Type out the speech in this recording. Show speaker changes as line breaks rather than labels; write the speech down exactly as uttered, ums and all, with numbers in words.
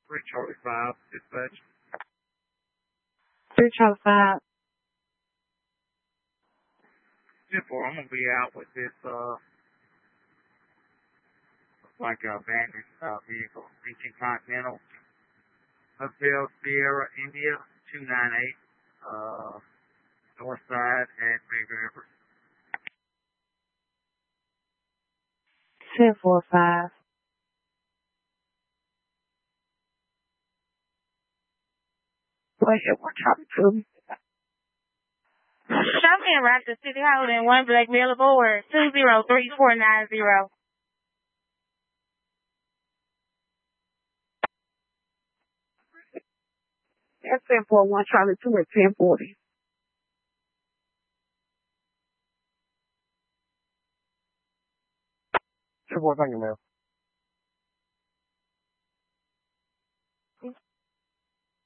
three Charlie five, dispatch.
three Charlie five.
ten four, I'm going to be out with this, uh, looks like a abandoned uh, vehicle, reaching Continental, Hotel Sierra, India, two nine eight, uh, north side at Big River.
ten four five. Wait, we're talking to me.
Show me around the City Hall in one Black available or two zero three four nine zero.
That's ten four one Charlie two at ten forty.
ten four, thank you, ma'am.